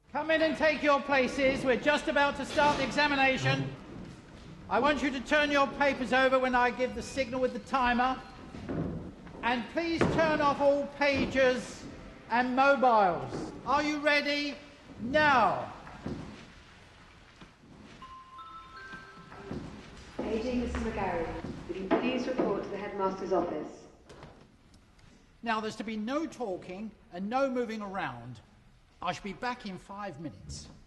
Come in and take your places. We're just about to start the examination. I want you to turn your papers over when I give the signal with the timer. And please turn off all pagers and mobiles. Are you ready? Now. Paging Mr. McGarry. Would you please report to the headmaster's office? Now, there's to be no talking and no moving around. I shall be back in 5 minutes.